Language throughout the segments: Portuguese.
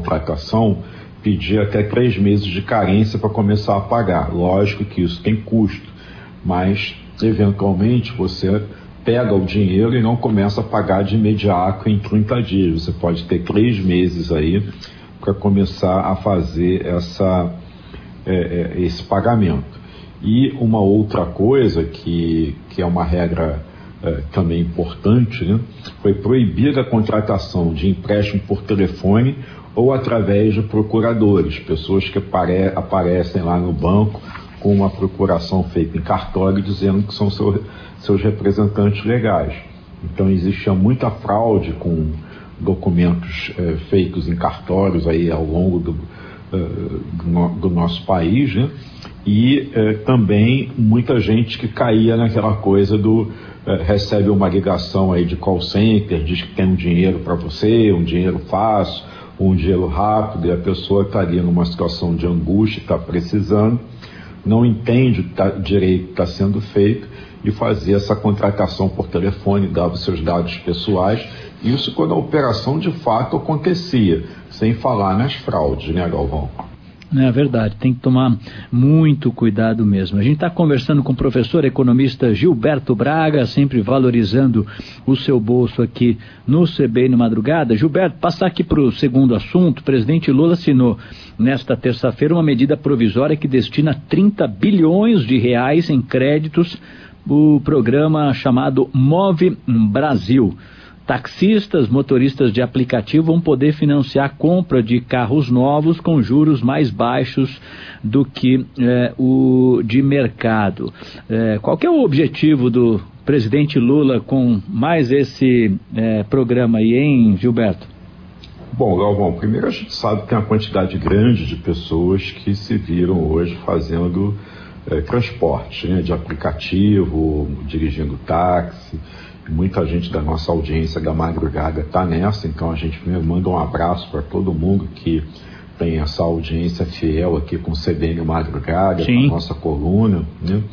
contratação, pedir até 3 meses de carência para começar a pagar. Lógico que isso tem custo, mas eventualmente você pega o dinheiro e não começa a pagar de imediato em 30 dias. Você pode ter 3 meses aí para começar a fazer esse pagamento. E uma outra coisa que é uma regra também importante, né, foi proibir a contratação de empréstimo por telefone ou através de procuradores, pessoas que aparecem lá no banco com uma procuração feita em cartório dizendo que são seus representantes legais. Então existia muita fraude com documentos feitos em cartórios aí ao longo do nosso país, né? E também muita gente que caía naquela coisa recebe uma ligação aí de call center, diz que tem um dinheiro para você, um dinheiro fácil, um dinheiro rápido, e a pessoa estaria numa situação de angústia, está precisando, não entende o direito que está sendo feito e fazia essa contratação por telefone, dava os seus dados pessoais, isso quando a operação de fato acontecia, sem falar nas fraudes, né, Galvão? É verdade, tem que tomar muito cuidado mesmo. A gente está conversando com o professor economista Gilberto Braga, sempre valorizando o seu bolso aqui no CBN no Madrugada. Gilberto, passar aqui para o segundo assunto. O presidente Lula assinou nesta terça-feira uma medida provisória que destina 30 bilhões de reais em créditos o programa chamado Move Brasil. Taxistas, motoristas de aplicativo vão poder financiar a compra de carros novos com juros mais baixos do que o de mercado. Qual que é o objetivo do presidente Lula com mais esse programa aí, hein, Gilberto? Bom, Galvão, primeiro a gente sabe que tem uma quantidade grande de pessoas que se viram hoje fazendo transporte, né, de aplicativo, dirigindo táxi. Muita gente da nossa audiência da madrugada está nessa, então a gente primeiro manda um abraço para todo mundo que tem essa audiência fiel aqui com o CBN Madrugada, com a nossa coluna, né?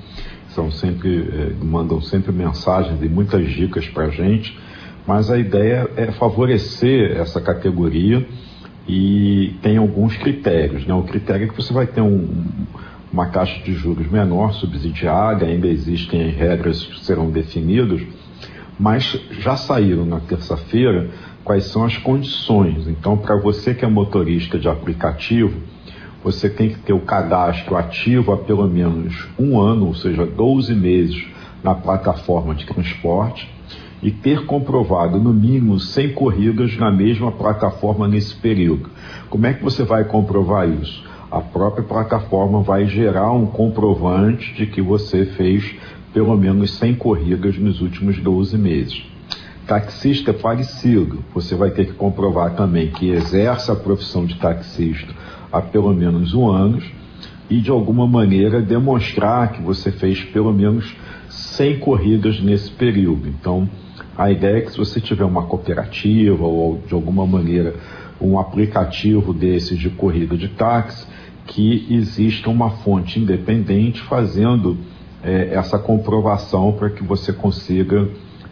Mandam sempre mensagens e muitas dicas para a gente, mas a ideia é favorecer essa categoria e tem alguns critérios, né? O critério é que você vai ter uma taxa de juros menor, subsidiada, ainda existem regras que serão definidas, mas já saíram na terça-feira quais são as condições. Então, para você que é motorista de aplicativo, você tem que ter o cadastro ativo há pelo menos 1 ano, ou seja, 12 meses na plataforma de transporte e ter comprovado no mínimo 100 corridas na mesma plataforma nesse período. Como é que você vai comprovar isso? A própria plataforma vai gerar um comprovante de que você fez pelo menos 100 corridas nos últimos 12 meses. Taxista é parecido, você vai ter que comprovar também que exerce a profissão de taxista há pelo menos 1 ano e de alguma maneira demonstrar que você fez pelo menos 100 corridas nesse período. Então, a ideia é que se você tiver uma cooperativa ou de alguma maneira um aplicativo desses de corrida de táxi, que exista uma fonte independente fazendo essa comprovação para que você consiga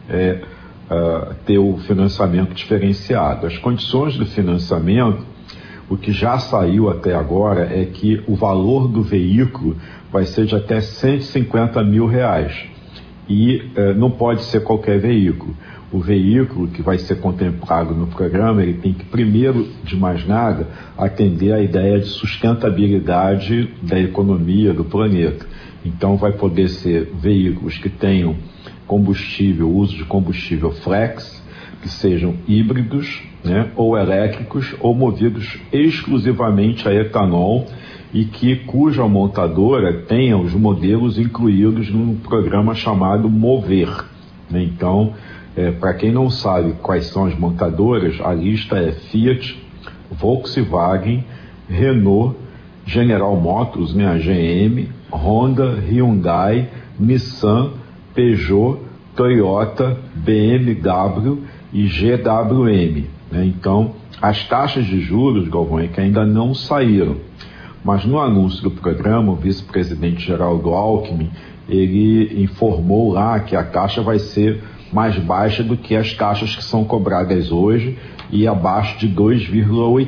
ter o financiamento diferenciado. As condições do financiamento, o que já saiu até agora é que o valor do veículo vai ser de até R$150 mil e não pode ser qualquer veículo. O veículo que vai ser contemplado no programa, ele tem que, primeiro de mais nada, atender à ideia de sustentabilidade da economia do planeta. Então vai poder ser veículos que tenham uso de combustível flex, que sejam híbridos, né, ou elétricos, ou movidos exclusivamente a etanol e cuja montadora tenha os modelos incluídos num programa chamado Mover, né? Então, para quem não sabe quais são as montadoras, a lista é Fiat, Volkswagen, Renault, General Motors, né, a GM, Honda, Hyundai, Nissan, Peugeot, Toyota, BMW e GWM, né? Então, as taxas de juros, Galvão, que ainda não saíram, mas no anúncio do programa, o vice-presidente Geraldo Alckmin, ele informou lá que a taxa vai ser mais baixa do que as taxas que são cobradas hoje e abaixo de 2,8%.